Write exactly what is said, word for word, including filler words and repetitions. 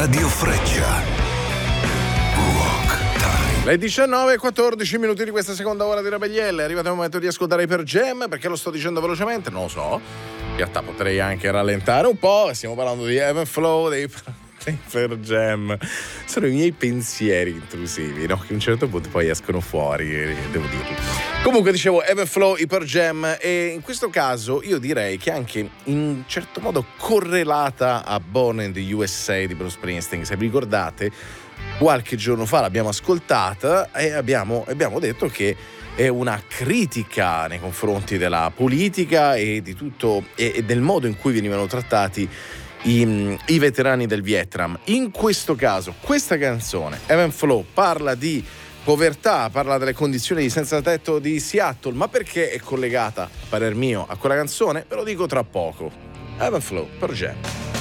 Radio Freccia. Rock Time. Le diciannove e quattordici minuti di questa seconda ora di Rabeglielle. È arrivato il momento di ascoltare Pearl Jam. Perché lo sto dicendo velocemente? Non lo so. In realtà potrei anche rallentare un po'. Stiamo parlando di Ebb and Flow, dei Pearl Jam. Sono i miei pensieri intrusivi, no? Che a un certo punto poi escono fuori, devo dirlo. Comunque dicevo Ebb and Flow, i Pearl Jam, e in questo caso io direi che anche in certo modo correlata a Born in the U S A di Bruce Springsteen. Se vi ricordate, qualche giorno fa l'abbiamo ascoltata e abbiamo, abbiamo detto che è una critica nei confronti della politica e di tutto e, e del modo in cui venivano trattati I, i veterani del Vietnam. In questo caso questa canzone Ebb and Flow parla di povertà, parla delle condizioni di senza tetto di Seattle, ma perché è collegata, a parer mio, a quella canzone? Ve lo dico tra poco. Ebb and Flow, Pearl Jam.